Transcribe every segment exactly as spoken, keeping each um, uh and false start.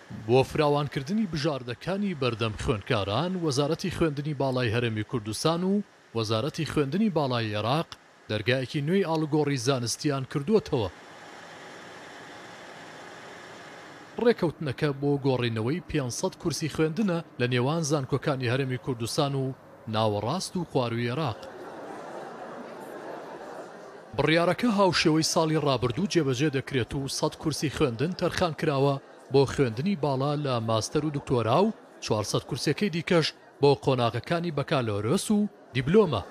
بۆ فراوانکردنی بژاردەکانی بەردەم خوێندکاران وەزارەتی خوێندنی باڵای هەرێمی کوردستان و وەزارەتی خوێندنی باڵای عێراق دەرگایەکی نوێی ئاڵوگۆڕی زانستیان کردووەتەوە. ڕێکەوتنەکە بۆ گۆڕینەوەی پێنج سەد کورسی خوێندنە لە نێوان زانکۆکانی هەرێمی کوردستان و ناوەڕاست و خواروی عێراق. بڕیارەکە هاوشێوەی ساڵی ڕابردوو جێبەجێ دەکرێت و سەد کورسی خوێندن تەرخان کراوە بۆ خوێندنی باڵا لە ماستەر و دکتۆرا و چوارسەد کورسەکەی دیکەش بۆ قۆناغەکانی بەکالۆرۆس و دیبلۆمە.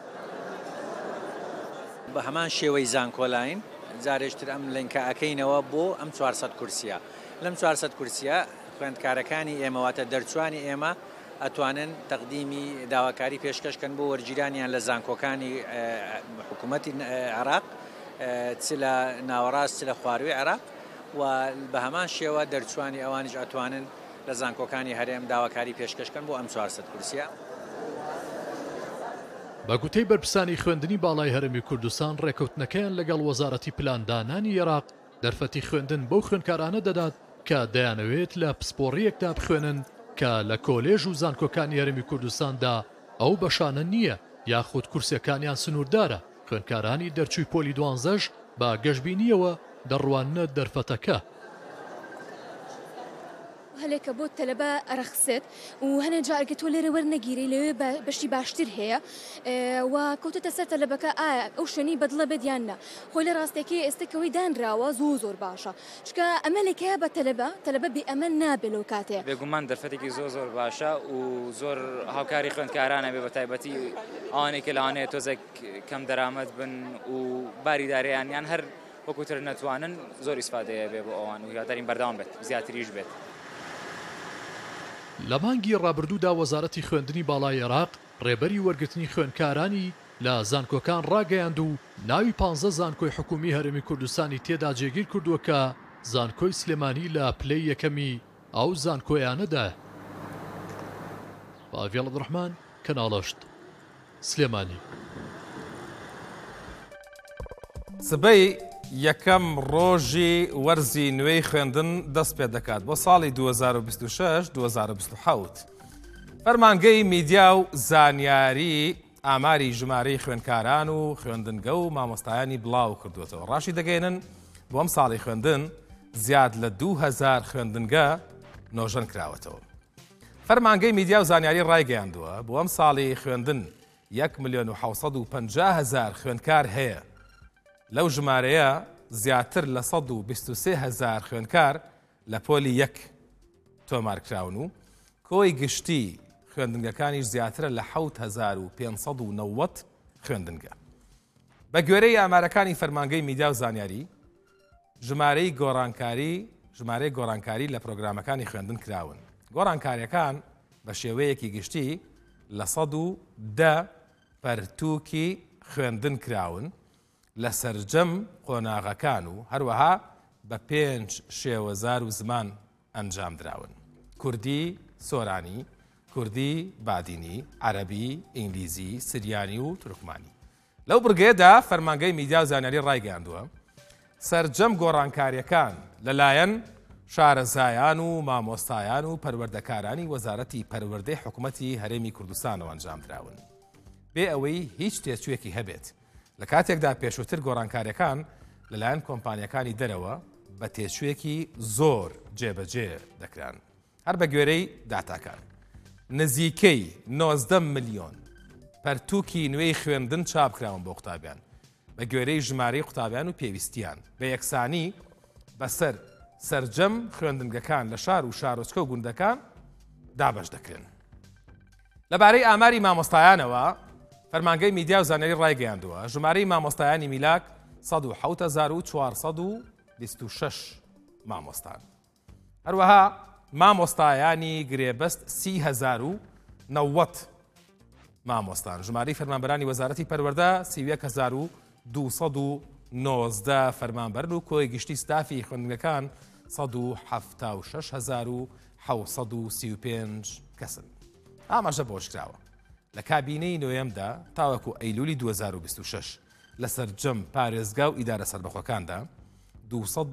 بە هەمان شێوەی زانکۆلاین جارێشتر ئەم لەنکە ئەکەینەوە بۆ ئەم چوارسەد کورسیە. لەم چوارسەد کورسیە خوێندکارەکانی ئێمەواتە دەرچوانی ئێمە ئەتوانن تەقدیمی داواکاری پێشکەشکەن بۆ وەرگیرانیان لە زانکۆکانی حکوومەتی عێراق چ لە ناوەڕاست چ لە خواروی عێراق و بە هەمان شێوە دەرچوانی ئەوانیش ئەتوانن لە زانکۆکانی هەرێم داواکاری پێشکەشکەن بۆ ئەم چوارسەد کورسیە. بە گوتەی بەرپرسانی خوێندنی باڵای هەرێمی کوردستان ڕێکەوتنەکەیان لەگەڵ وەزارەتی پلاندانانی عێراق دەرفەتی خوێندن بەو خوێندکارانە دەدات کە دەیانەوێت لە پسپۆڕیەکدا بخوێنن کە لە کۆلێژ و زانکۆکانی هەرێمی کوردستاندا ئەو بەشانە نییە یاخود کورسەکانیان سنووردارە. خوێندکارانی دەرچووی پۆلی دوانزەش بە گەشتبینیەوە دەڕواننە دەرفەتەکە. هەلێکە بۆ تەلەبە ئەرەخسێت و هەنێ جارگە تۆ لێرە وەرنەگیری لەوێ بەشی باشتر هەیە و کەوتەتە سەر تەلەبەکە ئایا ئەو شوێنی بەدڵە بێدیاننا خۆی لە ڕاستێکی ئێستەکەوەی دانراوە زۆر زۆر باشە چکە ئەمەلێکەیە بە تەلەبە تەلەبە بێ ئەمە نابێت لەو کاتەیە. بێگومان دەرفەتێکی زۆر زۆر باشە و زۆر هاوکاری خوێندکارانە بێ بە تایبەتی ئەوانێکە لەوانەیە تۆزێک کەم دەرامەت بن و باریداریانیان هەر وەکوتر نەتوانن زۆر ئیسفادەیە بێ بۆ ئەوان و هیوادارین بەردەوام بێت زیاتریش بێت. لە مانگی ڕابردوودا وەزارەتی خوێندنی باڵای عێراق ڕێبەری وەرگرتنی خوێندکارانی لە زانکۆکان ڕاگەیاند و ناوی پانزە زانکۆی حکومی هەرێمی کوردستانی تێدا جێگیر کردووە کە زانکۆی سلێمانی لە پلەی یەکەمی ئەو زانکۆیانەدایە. باڤێڵ عەبدوڕەحمان کەناڵەشت سلێمانی. سبەی یەکەم ڕۆژی وەرزی نوێی خوێندن دەست پێ دەکات بۆ ساڵی دوو هەزار و بیست و شەش دوو هەزار و بیست و حەوت. فەرمانگەی میدیا و زانیاری ئاماری ژمارەی خوێندکاران و خوێندنگە و مامۆستایانی بڵاو کردوێتەوە. ڕاشی دەگەێنن بۆ ئەم ساڵی خوێندن زیاد لە دوو هەزار خوێندنگە نۆژەن کراوەتەوە. فەرمانگەی میدیا و زانیاری ڕایگەیاندووە بۆ ئەم ساڵی خوێندن یەک ملیۆن و حەوت سەد و پەنجا هەزار خوێندکار هەیە. لەو ژمارەیە زیاتر لە سەد و بیست و سێ هەزار خوێندکار لە پۆلی یەک تۆمارکراون و کۆی گشتی خوێندنگەکانیش زیاترە لە حەوت هەزار و پێنج سەد و نەوەت خوێندنگە. بە گوێرەی ئامارەکانی فەرمانگەی میدیا و زانیاری ژمارەی گۆڕانکاری ژمارەی گۆڕانکاری لە پرۆگرامەکانی خوێندن کراون. گۆڕانکاریەکان بە شێوەیەکی گشتی لە سەد و دە پەرتووکی خوێندن کراون لە سەرجەم قۆناغەکان و هەروەها بە پێنج شێوەزار و زمان ئەنجام دراون: کوردی سۆرانی، کوردی بادینی، عەرەبی، ئینگلیزی، سریانی و تورکمانی. لەو بڕگەیەدا فەرمانگەی میدیا و زانیاری ڕایگەیاندووە سەرجەم گۆڕانکاریەکان لەلایەن شارەزایان و مامۆستایان و پەروەردەکارانی وەزارەتی پەروەردەی حکوومەتی هەرێمی کوردستانەوە ئەنجام دراون بێ ئەوەی هیچ تێچوویەکی هەبێت. لە کاتێکدا پێشووتر گۆڕانکاریەکان لەلایەن کۆمپانیەکانی دەرەوە بە تێچوویەکی زۆر جێبەجێ دەکران. هەر بە گوێرەی داتاکان نزیکەی نۆزدە ملیۆن پەرتووکی نوێی خوێندن چاپکراون بۆ قوتابیان بە گوێرەی ژمارەی قوتابیان و پێویستیان بە یەکسانی بەسەر سەرجەم خوێندنگەکان لە شار و شارۆچکە و گوندەکان دابەش دەکرێن. لەبارەی ئاماری مامۆستایانەوە فەرمانگەی میدیا و زانیاری ڕایگەیاندووە ژمارەی مامۆستایانی میلاک سەد و حەوت هەزار و چوار سەد و بیست و شەش مامۆستان. هەروەها مامۆستایانی گرێبەست سی هەزار و نەوەت مامۆستان. ژمارەی فەرمانبەرانی وەزارەتی پەروەردە سی و یەک هەزار و دوو سەد و نۆزدە فەرمانبەرن و کۆی گشتی ستافی خوێندنگەکان سەد و حەفتا و شەش هەزار و حەوت سەد و سی و پێنج کەسن. ئاماژە بۆشکراوە لە کابینەی نوێمدا تاوەکو ئەیلولی دوو هەزار و بیست و شەش لەسەر جەم پارێزگا و ئیدارە سەربەخۆکاندا دوو سەد